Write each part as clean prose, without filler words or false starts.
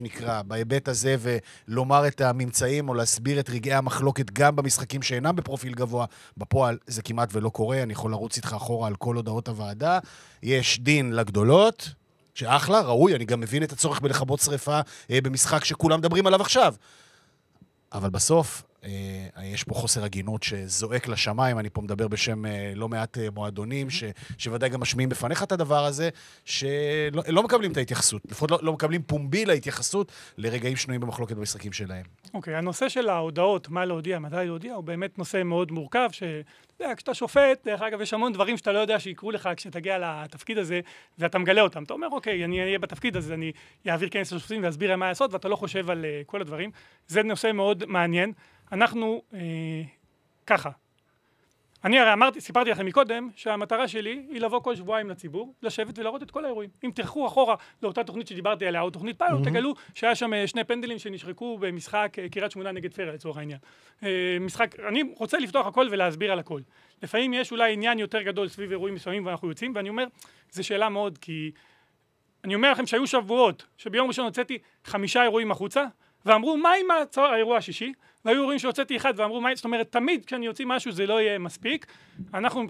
נקרא, בהיבט הזה, ולומר את הממצאים או להסביר את רגעי המחלוקת גם במשחקים שאינם בפרופיל גבוה. בפועל זה כמעט ולא קורה, אני יכול לרוץ איתך אחורה על כל הודעות הוועדה. יש דין לגדולות, שאחלה, ראוי, אני גם מבין את הצורך בלכבות שריפה במשחק שכולם מדברים עליו עכשיו. אבל בסוף, יש פה חוסר הגינות שזועק לשמיים, אני פה מדבר בשם לא מעט מועדונים, שוודאי גם משמיעים בפניך את הדבר הזה, שלא מקבלים את ההתייחסות, לפחות לא מקבלים פומבי להתייחסות לרגעים שנויים במחלוקת במשחקים שלהם. אוקיי, הנושא של ההודעות, מה להודיע, מתי להודיע, הוא באמת נושא מאוד מורכב, כשאתה שופט, דרך אגב, יש המון דברים שאתה לא יודע שיקרו לך כשתגיע לתפקיד הזה, ואתה מגלה אותם. אתה אומר, אוקיי, אני אהיה בתפקיד הזה, אני אעביר כנס לשופטים ואסביר מה לעשות, ואתה לא חושב על כל הדברים. זה נושא מאוד מעניין. אנחנו, ככה. אני הרי סיפרתי לכם מקודם, שהמטרה שלי היא לבוא כל שבועיים לציבור, לשבת ולראות את כל האירועים. אם תלכו אחורה לאותה תוכנית שדיברתי עליה, או תוכנית פיילוט, תגלו שהיה שם 2 פנדלים שנשרקו במשחק קריית שמונה נגד פרא, לצורך העניין. אני רוצה לפתוח הכל ולהסביר על הכל. לפעמים יש אולי עניין יותר גדול סביב אירועים מסוימים ואנחנו יוצאים, ואני אומר, זו שאלה מאוד, כי אני אומר לכם שהיו שבועות, שביום ראשון הוצאתי 5 אירועים החוצה, ואמרו, מה עם האירוע השישי? והיו אירועים שהוצאתי אחד ואמרו, זאת אומרת, תמיד כשאני יוציא משהו זה לא יהיה מספיק. אנחנו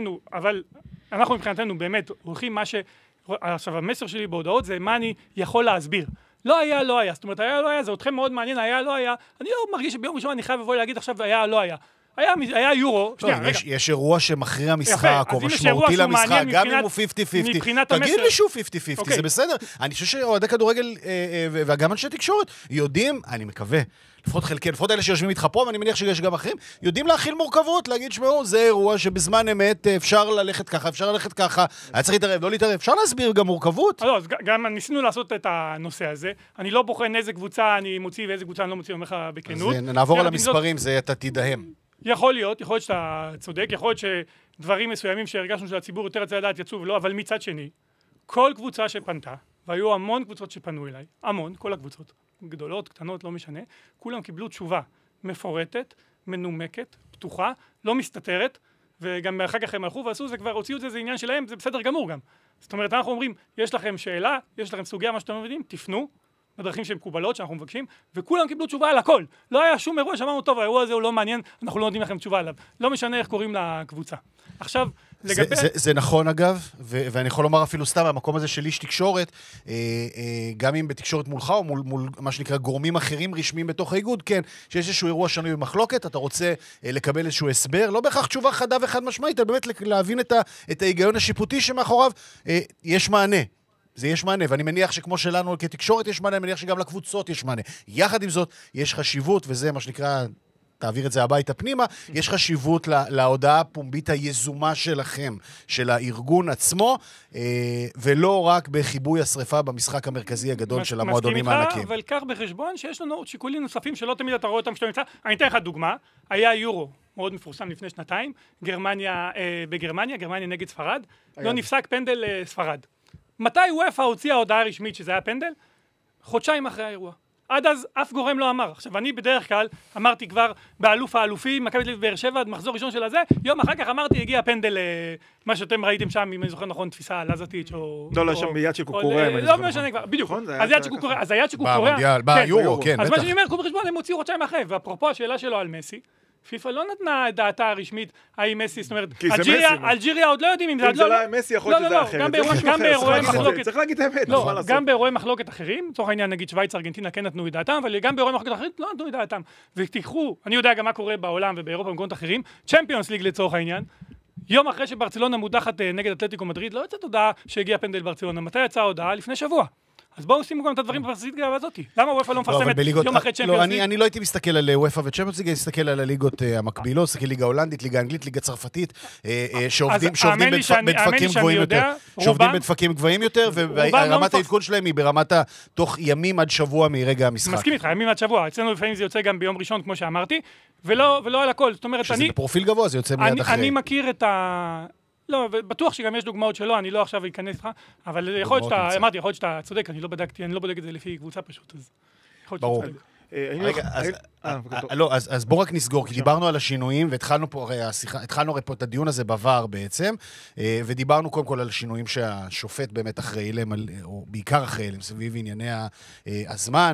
מבחינתנו באמת הולכים מה עכשיו המסר שלי בהודעות זה מה אני יכול להסביר. לא היה, לא היה. זאת אומרת, היה, לא היה, זה אתכם מאוד מעניין, היה, לא היה. אני לא מרגיש שביום ראשון אני חייב לבוא להגיד עכשיו, היה, לא היה. היה יורו. יש אירוע שמכריע משחק או משמעותי למשחק, גם אם הוא 50-50. תגיד לי שהוא 50-50, זה בסדר. אני חושב שאוהדי כדורגל וגם אנשי תקשורת יודעים, אני מקווה, לפחות חלקי, לפחות אלה שיושבים איתך פה, ואני מניח שיש גם אחרים, יודעים להכיל מורכבות, להגיד שמעו, זה אירוע שבזמן אמת אפשר ללכת ככה, אפשר ללכת ככה, היה צריך להתערב, לא להתערב, אפשר להסביר גם מורכבות. לא, אז גם ניסינו לעשות את הנושא הזה, אני לא בוחן איזה קבוצה אני מוציא ואיזה קבוצה אני לא מוציא, אומר לך בכנות. אז נעבור על המספרים, זה אתה תדהם. יכול להיות שאתה צודק, יכול להיות שדברים מסוימים שהרגשנו שהציבור יותר רצה לדעת יצאו ולא, אבל מצד שני, כל קבוצה שפנתה, והיו המון קבוצות שפנו אליי, המון, כל הקבוצות, גדולות, קטנות, לא משנה, כולם קיבלו תשובה מפורטת, מנומקת, פתוחה, לא מסתתרת, וגם אחר כך הם הלכו ועשו, זה כבר הוציאו את זה, זה עניין שלהם, זה בסדר גמור גם. זאת אומרת, אנחנו אומרים, יש לכם שאלה, יש לכם סוגיה, מה שאתם מבינים, תפנו, בדרכים שהן מקובלות שאנחנו מבקשים, וכולם קיבלו תשובה על הכל. לא היה שום אירוע שאמרנו, טוב, האירוע הזה הוא לא מעניין, אנחנו לא נותנים לכם תשובה עליו. לא משנה איך קוראים לקבוצה. עכשיו, לגבי... זה נכון אגב, ואני יכול לומר אפילו סתם, המקום הזה של איש תקשורת, גם אם בתקשורת מולך או מול מה שנקרא גורמים אחרים רשמיים בתוך האיגוד, כן, שיש איזשהו אירוע שנוי במחלוקת, אתה רוצה לקבל איזשהו הסבר, לא בהכרח תשובה חדה וחד משמעית, אלא באמת להבין את ההיגיון השיפוטי שמאחוריו יש מענה. זה יש מענה, ואני מניח שכמו שלנו כתקשורת יש מענה, אני מניח שגם לקבוצות יש מענה. יחד עם זאת, יש חשיבות, וזה מה שנקרא, תעביר את זה הביתה פנימה, יש חשיבות להודעה הפומבית היזומה שלכם, של הארגון עצמו, ולא רק בחיבוי השריפה במשחק המרכזי הגדול של המועדונים הענקים. מסכים איתך, אבל כך בחשבון שיש לנו עוד שיקולים נוספים שלא תמיד אתה רואה אותם כשאתה נמצא. אני אתן לך דוגמה, היה יורו מאוד מפורסם לפני שנתיים, גרמניה נגד ספרד, לא נפסק פנדל ספרד. מתי וופא הוציאה הודעה רשמית שזה היה פנדל? חודשיים אחרי האירוע. עד אז אף גורם לא אמר. עכשיו אני בדרך כלל אמרתי כבר באלוף האלופים, מכבי תל אביב באר שבע, מחזור ראשון של הזה, יום אחר כך אמרתי הגיע פנדל, מה שאתם ראיתם שם, אם אני זוכר נכון, תפיסה לזטיץ' או... לא, שם ביד של קוקוריה. לא משנה כבר, בדיוק. אז היד של קוקוריה... ביורו, כן, אז מה שאני אומר, קחו בחשבון, הם הוציאו חודשיים אחרי, ואפרופו השאלה שלו על מסי, פיפ"א לא נתנה את דעתה הרשמית, האם מסי, זאת אומרת, אלג'יריה עוד לא יודעים אם זה... אם זה לא היה מסי, יכול להיות שזה אחרת. צריך להגיד האמת. גם באירועי מחלוקת אחרים, לצורך העניין, נגיד שוויץ, ארגנטינה כן נתנו את דעתם, אבל גם באירועי מחלוקת אחרים לא נתנו את דעתם. ותיקחו, אני יודע גם מה קורה בעולם ובאירופה במקומות אחרים, צ'מפיונס ליג לצורך העניין, יום אחרי שברצלונה מודחת נגד אתלטיקו מדריד, לא יצאת הודעה שהגיע פנדל ברצלונה. מתי יצאה הודעה? לפני שבוע. אז בואו שימו גם את הדברים בפרסית הזאת. למה וופא לא מפרסמת יום אחרי צ'מפיונס ליג? אני לא הייתי מסתכל על וופא וצ'מפיונס ליג, אני מסתכל על הליגות המקבילות, מסתכל ליגה הולנדית, ליגה אנגלית, ליגה צרפתית, שעובדים בדפקים גבוהים יותר. שעובדים בדפקים גבוהים יותר, ורמת העדכון שלהם היא ברמת תוך ימים עד שבוע מרגע המשחק. מסכים איתך, ימים עד שבוע. אצלנו לפעמים זה יוצא גם ביום ראשון, כמו שאמרתי, ולא על הכל. זאת אומרת, שזה בפרופיל גבוה, זה יוצא מיד אחרי. אני מכיר את לא, בטוח שגם יש דוגמאות שלא, אני לא עכשיו אכנס לך, אבל יכול להיות שאתה צודק, אני לא בודק את זה לפי קבוצה פשוט, אז יכול להיות שאתה צודק. אז בואו רק נסגור, כי דיברנו על השינויים, והתחלנו הרי פה את הדיון הזה בעבר בעצם, ודיברנו קודם כל על השינויים שהשופט באמת אחראי להם, או בעיקר אחראי להם, סביב ענייני הזמן,